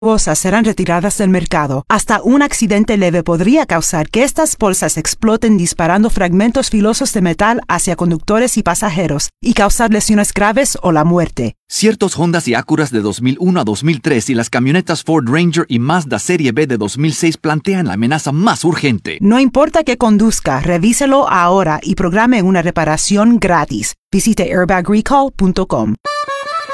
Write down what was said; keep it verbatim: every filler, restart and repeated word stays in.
Bolsas serán retiradas del mercado. Hasta un accidente leve podría causar que estas bolsas exploten disparando fragmentos filosos de metal hacia conductores y pasajeros y causar lesiones graves o la muerte. Ciertos Hondas y Acuras de dos mil uno a dos mil tres y las camionetas Ford Ranger y Mazda Serie B de dos mil seis plantean la amenaza más urgente. No importa que conduzca, revíselo ahora y programe una reparación gratis. Visite airbag recall punto com.